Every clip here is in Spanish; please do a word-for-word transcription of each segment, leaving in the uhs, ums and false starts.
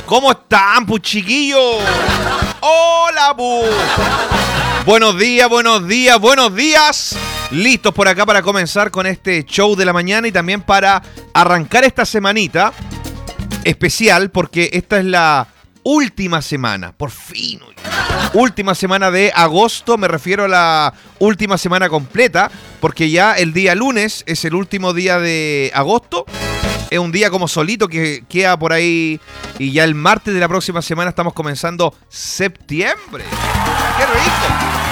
¿Cómo están, pu chiquillos? Hola, pu. Buenos días, buenos días, buenos días. Listos por acá para comenzar con este show de la mañana y también para arrancar esta semanita especial, porque esta es la última semana, por fin. Última semana de agosto, me refiero a la última semana completa, porque ya el día lunes es el último día de agosto. Es un día como solito que queda por ahí y ya el martes de la próxima semana estamos comenzando septiembre. ¡Qué rico!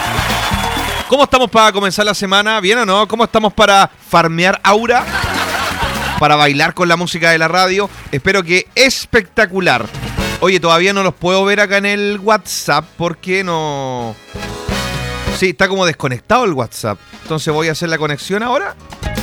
¿Cómo estamos para comenzar la semana? ¿Bien o no? ¿Cómo estamos para farmear aura? Para bailar con la música de la radio. Espero que espectacular. Oye, todavía no los puedo ver acá en el WhatsApp porque no... Sí, está como desconectado el WhatsApp. Entonces voy a hacer la conexión ahora.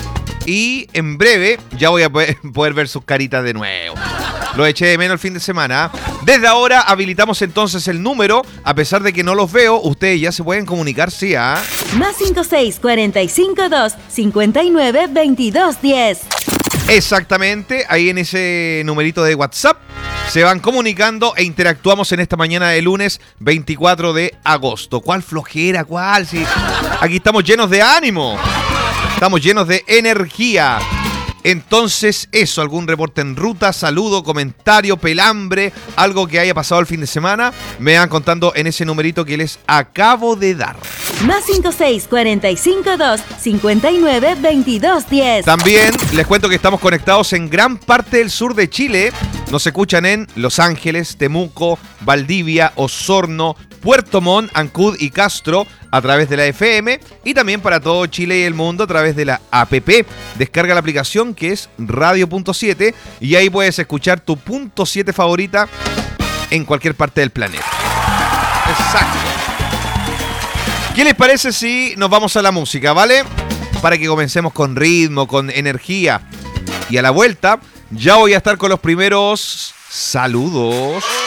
Y en breve ya voy a poder, poder ver sus caritas de nuevo. Lo eché de menos el fin de semana. Desde ahora habilitamos entonces el número. A pesar de que no los veo, ustedes ya se pueden comunicar, sí, ¿ah? ¿eh? Más cinco seis cuatro cinco dos cinco nueve veintidós diez. Exactamente, ahí en ese numerito de WhatsApp se van comunicando e interactuamos en esta mañana de lunes veinticuatro de agosto. ¿Cuál flojera? ¿Cuál? Sí. Aquí estamos llenos de ánimo. Estamos llenos de energía. Entonces, eso, algún reporte en ruta, saludo, comentario, pelambre, algo que haya pasado el fin de semana, me van contando en ese numerito que les acabo de dar. Más cinco seis cuatro cinco dos cinco nueve veintidós diez. También les cuento que estamos conectados en gran parte del sur de Chile. Nos escuchan en Los Ángeles, Temuco, Valdivia, Osorno, Puerto Montt, Ancud y Castro a través de la F M y también para todo Chile y el mundo a través de la app. Descarga la aplicación que es Radio Punto siete y ahí puedes escuchar tu Punto siete favorita en cualquier parte del planeta. Exacto. ¿Qué les parece si nos vamos a la música, vale? Para que comencemos con ritmo, con energía. Y a la vuelta ya voy a estar con los primeros saludos.